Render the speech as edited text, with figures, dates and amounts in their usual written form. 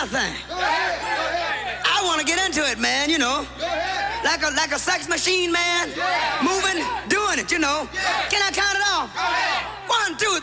my thing. I want to get into it, man, you know. Like a sex machine, man. Moving, doing it, you know. Can I count it off? 1, 2,